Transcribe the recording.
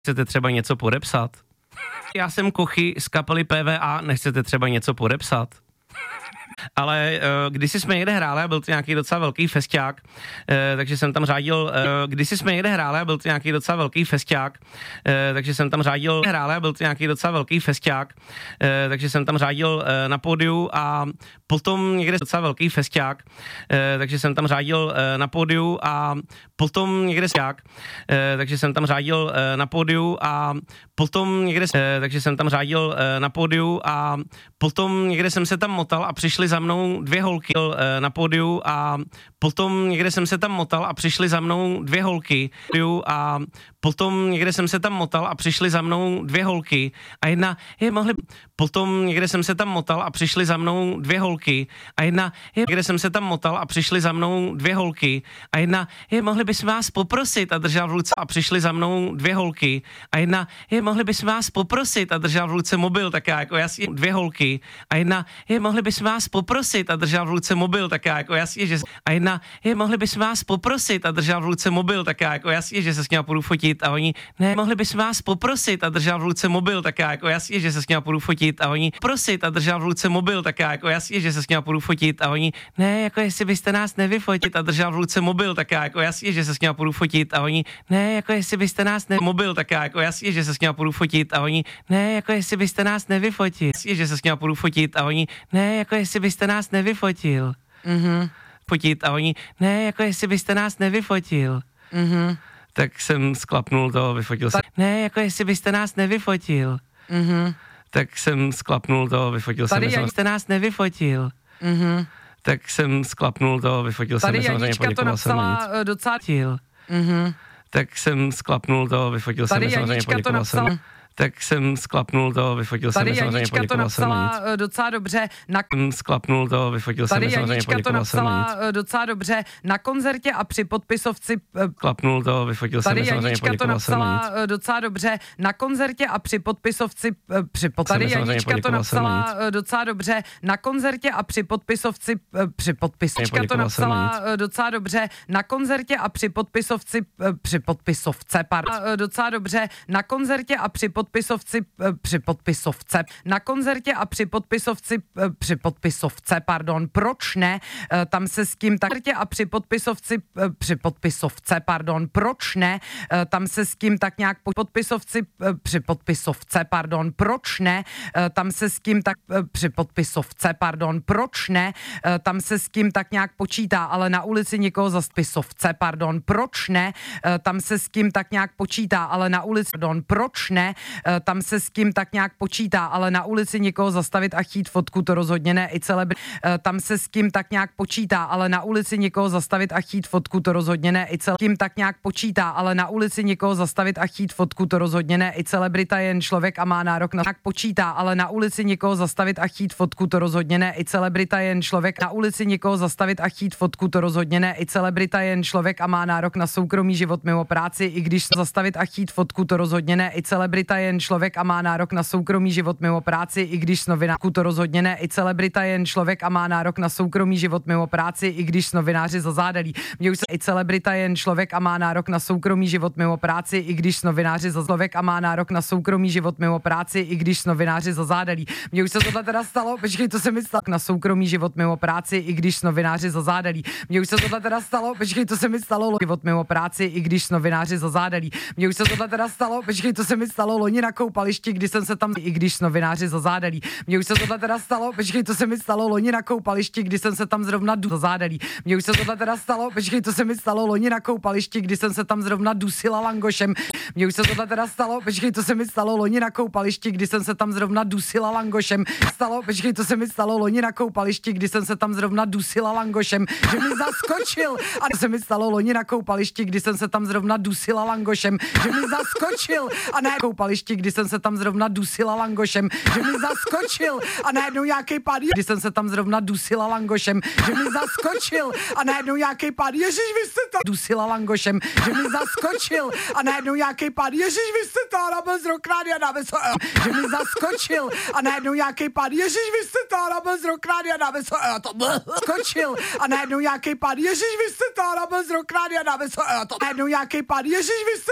Chcete třeba něco podepsat? Já jsem Kochy z kapely PVA, nechcete třeba něco podepsat? Ale kdysi jsme někde hráli a byl to nějaký docela velký festiák, takže jsem tam řádil, kdysi jsme někde hráli a byl to nějaký docela velký festiák, takže jsem tam řádil, hráli a byl to nějaký docela velký festiák, takže jsem tam řádil na pódiu a potom někde docela velký festiák, takže jsem tam řádil na pódiu a potom někde takže jsem tam řádil na pódiu a potom někde, takže jsem tam řádil na pódiu a potom někde jsem se tam motal a přišli za mnou dvě holky na pódiu a potom někde jsem se tam motal a přišli za mnou dvě holky a potom někde jsem se tam motal a přišli za mnou dvě holky a jedna potom někde jsem se tam motal a přišli za mnou dvě holky a jedna někde jsem se tam motal a přišli za mnou dvě holky a jedna mohli bychom vás poprosit a držel v ruce a přišli za mnou dvě holky a jedna mohli bychom vás poprosit a držel v ruce mobil, tak já jako jasně dvě holky a jedna mohli bychom vás poprosit a držel v ruce mobil, tak já jako jasně, že a jedna mohli bychom vás poprosit a držel v ruce mobil, tak já jako jasně, že se s ním půjdu fotit a oni mohli bychom vás poprosit a držel v ruce mobil, tak já jako jasně, že se s ním půjdu fotit a oni prosit a držel v ruce mobil, tak já jako jasně, že se s ním půjdu fotit a oni jako jestli byste nás nevyfotit a držel v ruce mobil, tak já jako jasně, že se s ním půjdu fotit a oni jako jestli byste nás mobil, tak já jako jasně, že se s ním půjdu fotit a oni jako jestli byste nás nevyfotil, jasně, že se s ním půjdu fotit a oni jako jestli byste nás nevyfotil. Fotit a oni jako jestli byste nás nevyfotil. Tak jsem sklapnul to, vyfotil jsem. jako jestli byste nás nevyfotil. Tak jsem sklapnul to, vyfotil jsem. Jste nás nevyfotil. Tak jsem sklapnul to, vyfotil jsem. Tady Janička to napsala docela. Tak jsem sklapnul to, vyfotil jsem. Tady Janička to napsala. Tak jsem sklapnul to, vyfotil jsem. Tady Janička to napsala docela dobře. Sklapnul to, vyfotil jsem. Tady Janička to napsala docela dobře na koncertě a při podpisovci. Sklapnul to, vyfotil jsem. Tady Janička to napsala docela dobře na koncertě a při podpisovci. Tady Janička to napsala docela dobře na koncertě a při podpisovci. Janička to napsala docela dobře na koncertě a při podpisovci. Při podpisovce, docela dobře na koncertě a při podpisovci, na koncertě a při podpisovci, proč ne, tam se s kým tak a při podpisovci, proč ne, tam se s kým tak nějak podpisovci, proč ne, tam se s kým tak proč ne, tam se s kým tak nějak počítá, ale na ulici nikoho zaspisovce, proč ne, tam se s kým tak nějak počítá, ale na ulici, proč ne, tam se s kým tak nějak počítá, ale na ulici někoho zastavit a chtít fotku, to rozhodně ne, i tam se s kým tak nějak počítá, ale na ulici někoho zastavit a chtít fotku, to rozhodně ne, i kým tak nějak počítá, ale na ulici někoho zastavit a chtít fotku, to rozhodně ne, i celebrita je jen člověk a má nárok na počítá, ale na ulici někoho zastavit a chtít fotku, to rozhodně ne, i celebrita je jen člověk, na ulici někoho zastavit a chtít fotku, to rozhodně ne, i celebrita je jen člověk a má nárok na soukromý život mimo práci, i když zastavit a chtít fotku, to rozhodně ne, i celebrita je jen člověk a má nárok na soukromý život mimo práci, i když novinářku to rozhodně ne, i celebrita je jen člověk a má nárok na soukromý život mimo práci, i když novináři zazádalí. Mě už se i celebrita je jen člověk a má nárok na soukromý život mimo práci, i když novináři člověk a má nárok na soukromý život mimo práci, i když novináři zazádalí. Mně už se tohle teda stalo, počkej, to se mi stalo na soukromý život mimo práci, i když novináři zazádalí. Mně už se tohle teda stalo, počkej, to se mi stalo život mimo práci, i když novináři zazádalí. Mně už se tohle teda stalo, počkej, to se mi stalo loni na koupališti, když jsem se tam, i když novináři zazádalí. Mně už se tohle teda stalo, počkej, to se mi stalo loni na koupališti, když jsem se tam zrovna zazádalí. Mně už se tohle teda stalo, počkej, to se mi stalo loni na koupališti, když jsem se tam zrovna dusila langošem. Mně už se tohle teda stalo, počkej, to se mi stalo loni na koupališti, když jsem se tam zrovna dusila langošem. Počkej, to se mi stalo loni na koupališti, když jsem se tam zrovna dusila langošem, že mi zaskočil. A to se mi stalo loni na koupališti, když jsem se tam zrovna dusila langošem, že mi zaskočil. A ne koupališti, když jsem se tam zrovna dusila langošem, že mi zaskočil. A najednou nějaký pán, když jsem se tam zrovna dusila langošem, že mi zaskočil. A najednou nějaký pán, Ježíš, vy jste tam dusila langošem, že mi zaskočil. A najednou nějaký pán, Ježíš, vy jste to nabil z rokrády a dáme so, že mi zaskočil. A najednou nějaký pán, Ježíš, vy jste to nabil z rokrády a dáme so, skočil. A najednou nějaký pán, Ježíš, vy jste to nabil z rokrády a dáme so, najednou nějaký pán, Ježíš, vy jste